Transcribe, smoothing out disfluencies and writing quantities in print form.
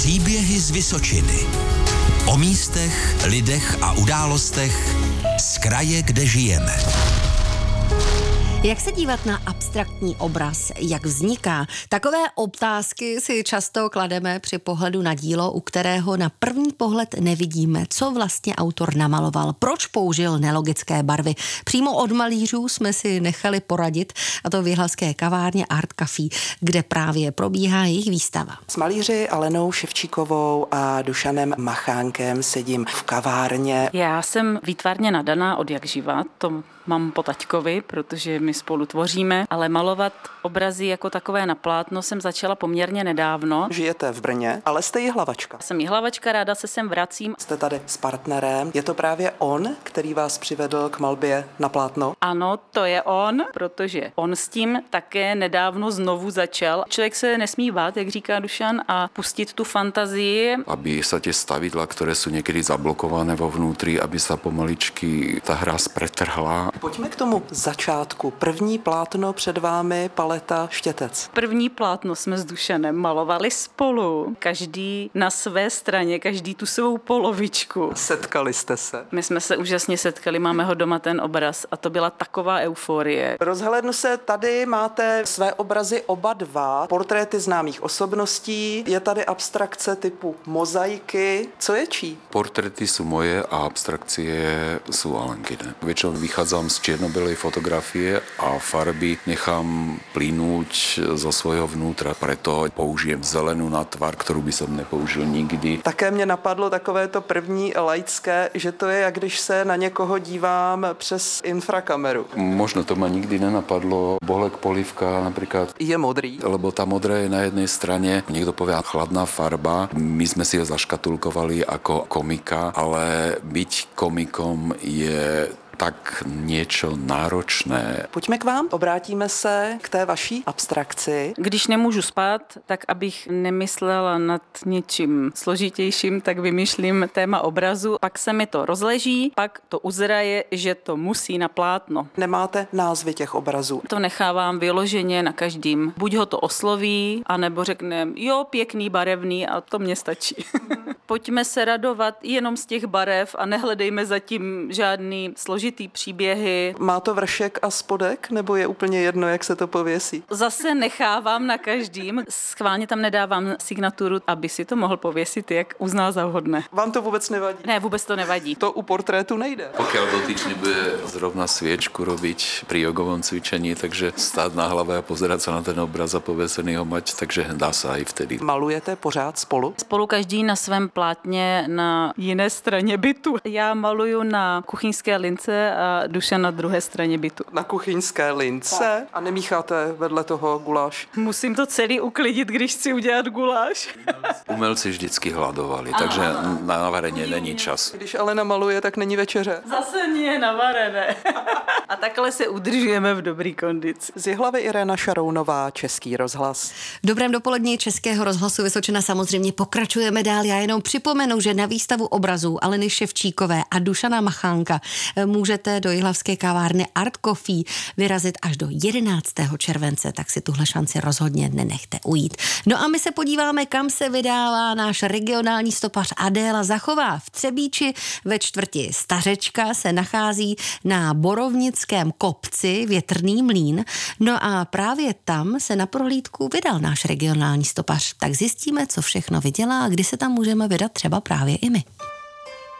Příběhy z Vysočiny. O místech, lidech a událostech z kraje, kde žijeme. Jak se dívat na abstraktní obraz? Jak vzniká? Takové otázky si často klademe při pohledu na dílo, u kterého na první pohled nevidíme, co vlastně autor namaloval, proč použil nelogické barvy. Přímo od malířů jsme si nechali poradit, a to v jihlavské kavárně Art Café, kde právě probíhá jejich výstava. S malíři Alenou Ševčíkovou a Dušanem Machánkem sedím v kavárně. Já jsem výtvarně nadaná od jak živa, to mám po taťkovi, protože my spolu tvoříme, ale malovat obrazy jako takové na plátno jsem začala poměrně nedávno. Žijete v Brně, ale jste jihlavačka. Jsem jihlavačka, ráda se sem vracím. Jste tady s partnerem. Je to právě on, který vás přivedl k malbě na plátno? Ano, to je on, protože on s tím také nedávno znovu začal. Člověk se nesmí bát, jak říká Dušan, a pustit tu fantazii. Aby sa tie stavidlá, ktoré sú niekedy zablokované vo vnútri, aby sa pomaličky tá hra spretrhla. Pojďme k tomu začátku. První plátno před vámi, paleta Štětec. První plátno jsme s Dušanem malovali spolu. Každý na své straně, každý tu svou polovičku. Setkali jste se? My jsme se úžasně setkali, máme ho doma ten obraz a to byla taková euforie. Rozhlédnu se, tady máte své obrazy oba dva, portréty známých osobností, je tady abstrakce typu mozaiky. Co je čí? Portréty sú moje a abstrakcie sú Alenkine. Väčšinou vychádzam z čierno-bielej fotografie a farby nechám plynúť zo svojho vnútra, preto použijem zelenú na tvar, ktorú by som nepoužil nikdy. Také mě napadlo takové to první laické, že to je, jak když se na někoho dívám přes infrakameru. Možno to ma nikdy nenapadlo. Bolek polívka napríklad Je modrý. lebo tá modrá je na jednej strane, niekto povie chladná farba. My sme si ho zaškatulkovali ako komika, ale byť komikom je tak niečo náročné. Pojďme k vám, obrátíme se k té vaší abstrakci. Když nemůžu spát, tak abych nemyslela nad něčím složitějším, tak vymýšlím téma obrazu, pak se mi to rozleží, pak to uzraje, že to musí na plátno. Nemáte názvy těch obrazů. To nechávám vyloženě na každým. Buď ho to osloví, anebo řekne, jo, pěkný, barevný a to mně stačí. Pojďme se radovat jenom z těch barev a nehledejme zatím žádný složitý příběhy. Má to vršek a spodek, nebo je úplně jedno, jak se to pověsí? Zase nechávám na každým. Schválně tam nedávám signaturu, aby si to mohl pověsit, jak uzná za vhodné. Vám to vůbec nevadí? Ne, vůbec to nevadí. To u portrétu nejde. Pokiaľ dotyčný bude zrovna sviečku robiť pri jogovom cvičení, takže stáť na hlave a pozerať sa na ten obraz a povesený ho mať, takže dá sa aj vtedy. Malujete pořád spolu? Spolu každý na svém plátně na jiné straně bytu. Já maluju na kuchyňské lince a Duša na druhé straně bytu. Na kuchyňské lince? A nemícháte vedle toho guláš? Musím to celý uklidit, když chci udělat guláš. Umelci vždycky hladovali, takže na varenie není čas. Když Alena maluje, tak není večeře. Zase nie navarené. A takhle se udržujeme v dobrý kondici. Z Jihlavy Irena Šarounová, Český rozhlas. V dobrém dopolední Českého rozhlasu Vysočina samozřejmě pokračujeme dál. Já jenom připomenu, že na výstavu obrazů Aleny Ševčíkové a Dušana Machánka můžete do jihlavské kavárny Art Café vyrazit až do 11. července, tak si tuhle šanci rozhodně nenechte ujít. No a my se podíváme, kam se vydává náš regionální stopař Adéla Zachová. V Třebíči ve čtvrti Stařečka se nachází na Borovnickém kopci Větrný mlýn. No a právě tam se na prohlídku vydal náš regionální stopař. Tak zjistíme, co všechno vydělá a kdy se tam můžeme vydat třeba právě i my.